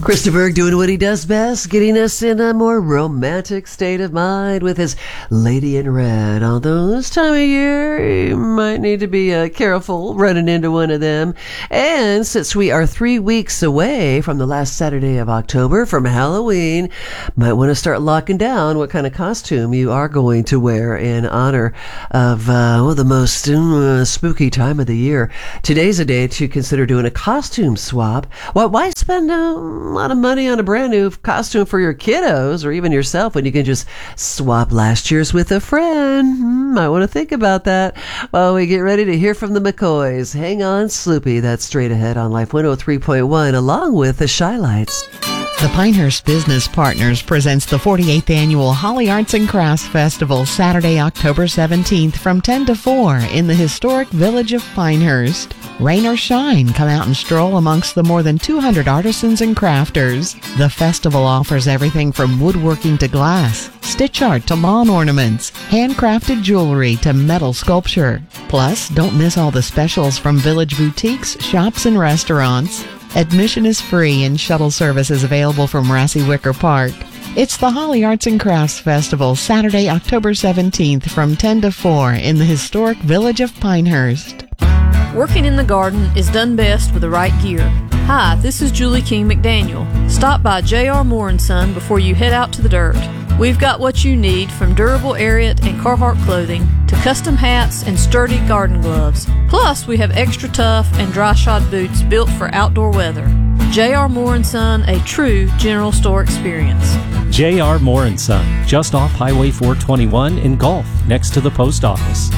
Christopher doing what he does best, getting us in a more romantic state of mind with his Lady in Red. Although this time of year, you might need to be careful running into one of them. And since we are 3 weeks away from the last Saturday of October from Halloween, might want to start locking down what kind of costume you are going to wear in honor of the most spooky time of the year. Today's a day to consider doing a costume swap. Why spend a lot of money on a brand new costume for your kiddos or even yourself when you can just swap last year's with a friend? Might want to think about that while we get ready to hear from the McCoys. Hang on, Sloopy. That's straight ahead on Life 103.1 along with the Shy Lights. The Pinehurst Business Partners presents the 48th Annual Holly Arts and Crafts Festival, Saturday, October 17th from 10 to 4 in the historic village of Pinehurst. Rain or shine, come out and stroll amongst the more than 200 artisans and crafters. The festival offers everything from woodworking to glass, stitch art to lawn ornaments, handcrafted jewelry to metal sculpture. Plus, don't miss all the specials from village boutiques, shops, and restaurants. Admission is free and shuttle service is available from Rassy Wicker Park. It's the Holly Arts and Crafts Festival, Saturday, October 17th from 10 to 4 in the historic village of Pinehurst. Working in the garden is done best with the right gear. Hi, this is Julie King McDaniel. Stop by J.R. Moore & Son before you head out to the dirt. We've got what you need, from durable Ariat and Carhartt clothing to custom hats and sturdy garden gloves. Plus, we have extra tough and dry shod boots built for outdoor weather. J.R. Moore & Son, a true general store experience. J.R. Moore & Son, just off Highway 421 in Gulf, next to the post office.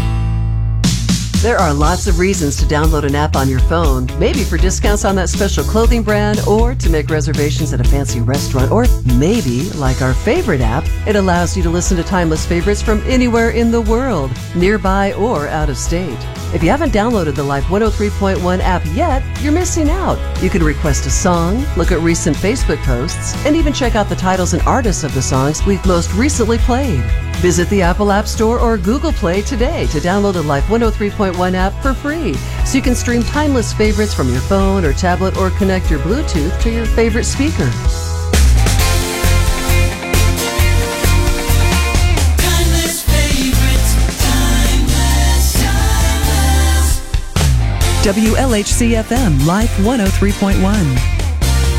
There are lots of reasons to download an app on your phone, maybe for discounts on that special clothing brand, or to make reservations at a fancy restaurant, or maybe, like our favorite app, it allows you to listen to timeless favorites from anywhere in the world, nearby or out of state. If you haven't downloaded the Life 103.1 app yet, you're missing out. You can request a song, look at recent Facebook posts, and even check out the titles and artists of the songs we've most recently played. Visit the Apple App Store or Google Play today to download the Life 103.1 app for free, so you can stream timeless favorites from your phone or tablet or connect your Bluetooth to your favorite speaker. WLHC FM, Life 103.1.